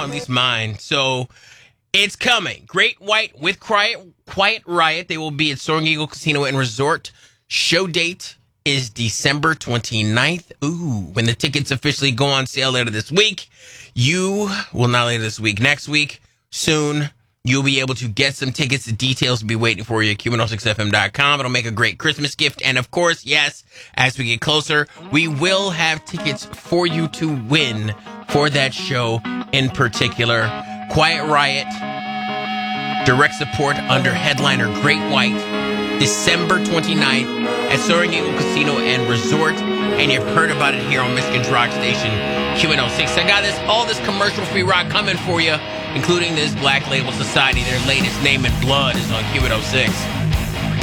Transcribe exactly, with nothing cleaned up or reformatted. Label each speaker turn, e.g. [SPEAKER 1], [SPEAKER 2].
[SPEAKER 1] at least mine. So it's coming. Great White with Quiet, Quiet Riot. They will be at Soaring Eagle Casino and Resort. Show date is December twenty-ninth. Ooh, when the tickets officially go on sale later this week. You, well, not later this week, next week, soon, you'll be able to get some tickets. The details will be waiting for you at Q one oh six F M dot com. It'll make a great Christmas gift. And, of course, yes, as we get closer, we will have tickets for you to win for that show in particular. Quiet Riot, direct support under headliner Great White, December twenty-ninth at Soaring Eagle Casino and Resort. And you've heard about it here on Michigan's Rock Station, Q one oh six. I got this, all this commercial-free rock coming for you, including this Black Label Society. Their latest, Name in Blood, is on Q one oh six.